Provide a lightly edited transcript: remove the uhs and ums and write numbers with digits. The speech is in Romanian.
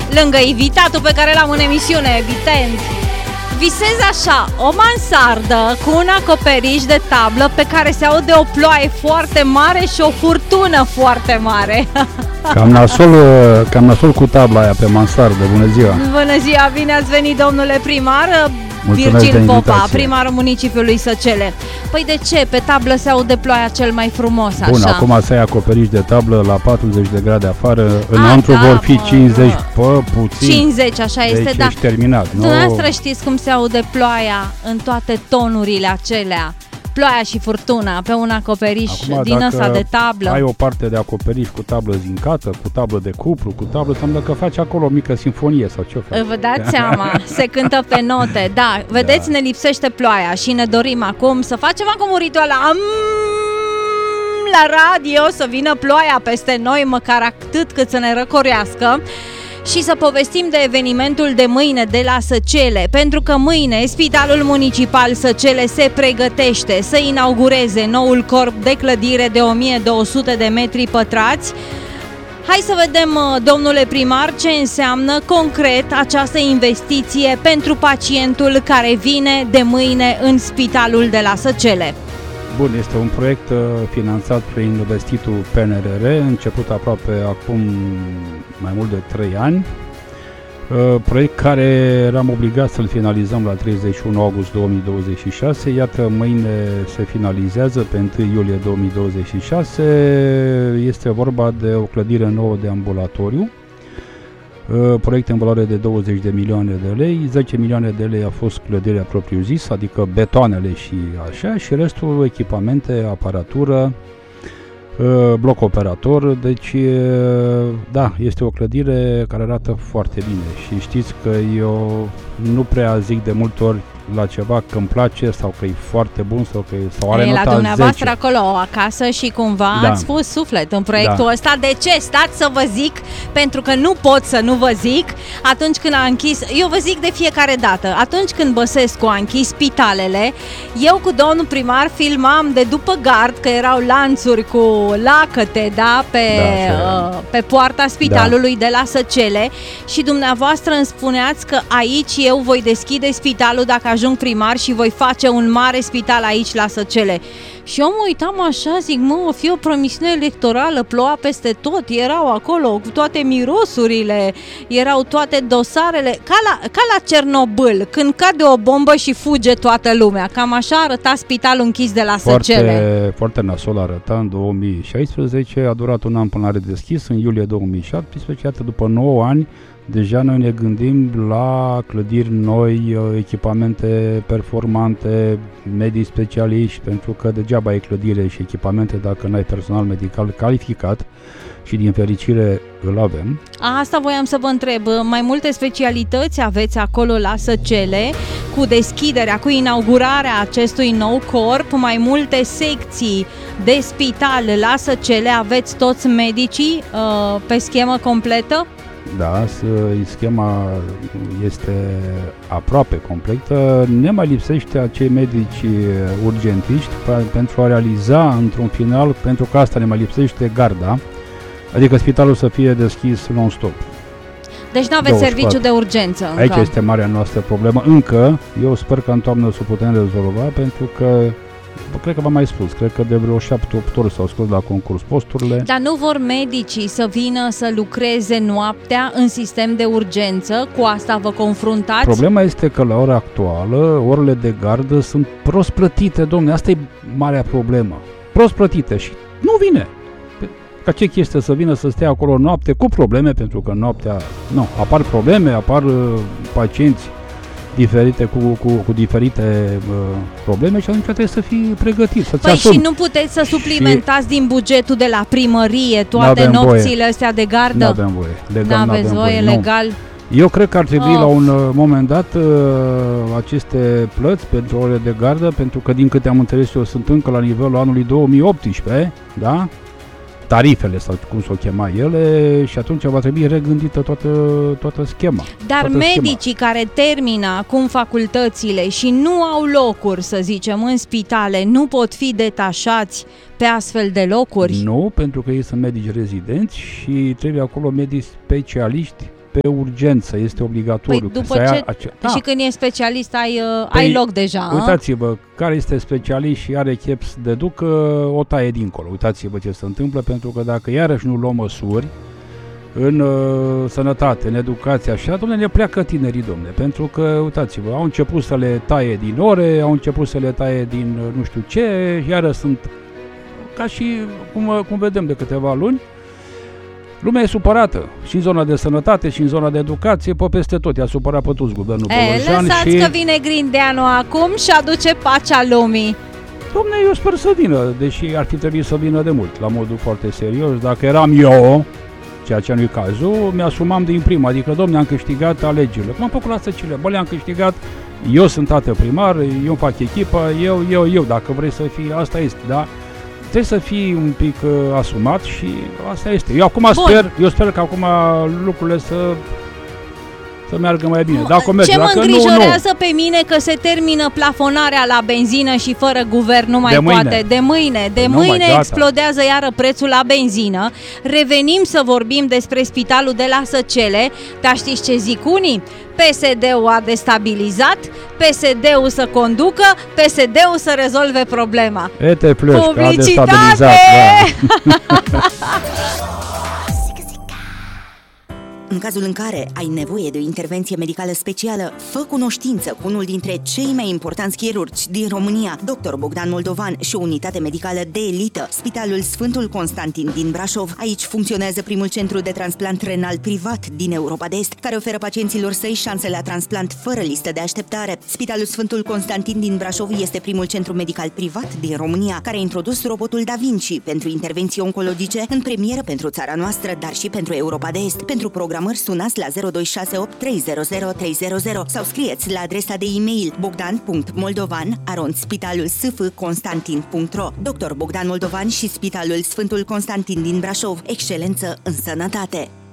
lângă invitatul pe care l-am în emisiune, evident. Visez așa, o mansardă cu un acoperiș de tablă pe care se aude o ploaie foarte mare și o furtună foarte mare. Cam nasol cu tabla aia pe mansardă. Bună ziua! Bună ziua, bine ați venit, domnule primar. Mulțumesc. Virgil Popa, primarul municipiului Săcele. Păi de ce? Pe tablă se aude ploaia cel mai frumos, așa. Bun, acum să ai acoperiș de tablă la 40 de grade afară, înăuntru vor fi 50, puțin. 50, așa deci este, da. ești terminat. Dumneavoastră știți cum se aude ploaia în toate tonurile acelea. Ploaia și furtuna pe un acoperiș din ăsta de tablă. Ai o parte de acoperiș cu tablă zincată, cu tablă de cupru, cu tablă, înseamnă că faci acolo o mică sinfonie sau ce faci. Vă dați seama, se cântă pe note. Da, vedeți, ne lipsește ploaia și ne dorim acum să facem acum un ritual la radio, să vină ploaia peste noi, măcar atât cât să ne răcorească. Și să povestim de evenimentul de mâine de la Săcele, pentru că mâine Spitalul Municipal Săcele se pregătește să inaugureze noul corp de clădire de 1200 de metri pătrați. Hai să vedem, domnule primar, ce înseamnă concret această investiție pentru pacientul care vine de mâine în Spitalul de la Săcele. Bun, este un proiect finanțat prin investitul PNRR, început aproape acum mai mult de 3 ani. Proiect care eram obligat să-l finalizăm la 31 august 2026, iată mâine se finalizează pe 1 iulie 2026, este vorba de o clădire nouă de ambulatoriu, proiect în valoare de 20 de milioane de lei, 10 milioane de lei a fost clădirea propriu-zis, adică betoanele și așa, și restul echipamente, aparatură, bloc operator, deci da, este o clădire care arată foarte bine și știți că eu nu prea zic de multe ori la ceva că îmi place sau că e foarte bun sau are nota 10. La dumneavoastră acolo acasă și cumva ați pus suflet în proiectul ăsta. De ce? Stați să vă zic, pentru că nu pot să nu vă zic. Atunci când a închis, eu vă zic de fiecare dată, atunci când Băsescu a închis spitalele, eu cu domnul primar filmam de după gard, că erau lanțuri cu lacăte, da, pe poarta spitalului de la Săcele, și dumneavoastră îmi spuneați că aici eu voi deschide spitalul dacă ajung primar și voi face un mare spital aici la Săcele. Și eu mă uitam așa, zic, o fi o promisiune electorală, ploua peste tot, erau acolo cu toate mirosurile, erau toate dosarele, ca la Cernobâl, când cade o bombă și fuge toată lumea. Cam așa arăta spitalul închis de la Săcele. Foarte nasol arăta în 2016, a durat un an până la redeschis, în iulie 2017, iată după 9 ani, deja noi ne gândim la clădiri noi, echipamente performante, medii specialiști, pentru că degeaba ai clădire și echipamente dacă n-ai personal medical calificat și din fericire îl avem. Asta voiam să vă întreb, mai multe specialități aveți acolo la Săcele, cu deschiderea, cu inaugurarea acestui nou corp, mai multe secții de spital la Săcele, aveți toți medicii pe schemă completă? Da, schema este aproape completă, ne mai lipsește acei medici urgentiști pentru a realiza într-un final, pentru că asta ne mai lipsește, garda, adică spitalul să fie deschis non-stop. Deci nu aveți serviciu de urgență încă. Aici este marea noastră problemă, încă, eu sper că în toamnă să o putem rezolva, pentru că cred că v-am mai spus, cred că de vreo 7-8 ori s-au scos la concurs posturile. Dar nu vor medicii să vină să lucreze noaptea în sistem de urgență? Cu asta vă confruntați? Problema este că la ora actuală orele de gardă sunt prost plătite, domne, asta e marea problemă. Prost plătite și nu vine. Ca ce chestie să vină să stea acolo noapte cu probleme, pentru că noaptea, apar probleme, apar pacienți diferite cu diferite probleme și atunci trebuie să fii pregătit, să-ți asumi. Și nu puteți să suplimentați din bugetul de la primărie toate nopțile astea de gardă? N-avem voie. N-aveți voie legal? Eu cred că ar trebui la un moment dat aceste plăți pentru ore de gardă, pentru că din câte am înțeles eu sunt încă la nivelul anului 2018, da? Tarifele sau cum s-o chema ele, și atunci va trebui regândită toată schema. Dar medicii care termină acum facultățile și nu au locuri, să zicem, în spitale, nu pot fi detașați pe astfel de locuri? Nu, pentru că ei sunt medici rezidenți și trebuie acolo medici specialiști pe urgență, este obligatoriu. Păi după ce, și când e specialist ai loc deja. Uitați-vă, care este specialist și are chef să deducă, o taie dincolo. Uitați-vă ce se întâmplă, pentru că dacă iarăși nu luăm măsuri în sănătate, în educație, așa, dom'le, ne pleacă tinerii, dom'le, pentru că, uitați-vă, au început să le taie din ore, au început să le taie din nu știu ce, iară sunt, ca și cum vedem de câteva luni, lumea e supărată și în zona de sănătate și în zona de educație, pe peste tot, i-a supărat pe toți guvernul Poloșan. Lăsați că vine Grindeanu acum și aduce pacea lumii. Dom'le, eu sper să vină, deși ar fi trebuit să vină de mult, la modul foarte serios. Dacă eram eu, ceea ce nu-i cazul, mi-asumam din prima, adică, dom'le, am câștigat alegerile. M-am făcut la Săcile, le-am câștigat, eu sunt tată primar, eu fac echipă, eu, dacă vrei să fii, asta este, da? Trebuie să fii un pic asumat și asta este. Eu sper că acum lucrurile să meargă mai bine. Dacă merge, ce mă îngrijorează pe mine că se termină plafonarea la benzină și fără guvern nu mai poate. De mâine explodează iară prețul la benzină. Revenim să vorbim despre spitalul de la Săcele, dar știți ce zic unii? PSD-ul a destabilizat, PSD-ul să conducă, PSD-ul să rezolve problema. Te pleci că a destabilizat. În cazul în care ai nevoie de o intervenție medicală specială, fă cunoștință cu unul dintre cei mai importanți chirurgi din România, Dr. Bogdan Moldovan și o unitate medicală de elită, Spitalul Sfântul Constantin din Brașov. Aici funcționează primul centru de transplant renal privat din Europa de Est, care oferă pacienților săi șanse la transplant fără listă de așteptare. Spitalul Sfântul Constantin din Brașov este primul centru medical privat din România, care a introdus robotul Da Vinci pentru intervenții oncologice în premieră pentru țara noastră, dar și pentru Europa de Est. Pentru programări sunați la 0268 300 300 sau scrieți la adresa de e-mail bogdan.moldovan@spitalulsfconstantin.ro. Dr. Bogdan Moldovan și Spitalul Sfântul Constantin din Brașov. Excelență în sănătate!